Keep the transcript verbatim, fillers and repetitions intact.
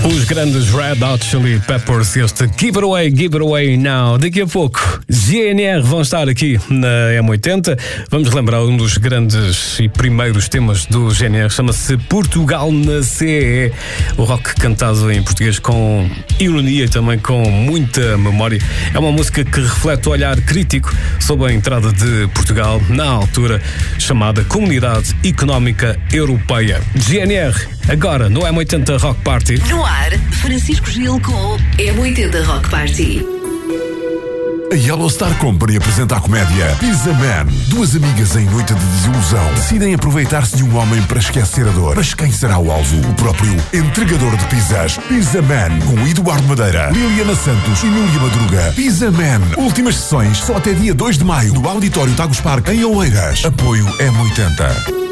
Os grandes Red Hot Chili Peppers, este Give It Away, Give It Away Now. Daqui a pouco, G N R vão estar aqui na M oitenta. Vamos relembrar um dos grandes e primeiros temas do G N R, chama-se Portugal na C E E. O rock cantado em português com ironia e também com muita memória. É uma música que reflete o olhar crítico sobre a entrada de Portugal na altura chamada Comunidade Económica Europeia. G N R, agora no M oitenta Rock Party. No ar, Francisco Gil com M oitenta Rock Party. A Yellow Star Company apresenta a comédia Pizza Man. Duas amigas em noite de desilusão decidem aproveitar-se de um homem para esquecer a dor. Mas quem será o alvo? O próprio entregador de pizzas, Pizza Man, com Eduardo Madeira, Liliana Santos e Núria Madruga. Pizza Man. Últimas sessões só até dia dois de maio no Auditório Tagus Park, em Oeiras. Apoio M oitenta.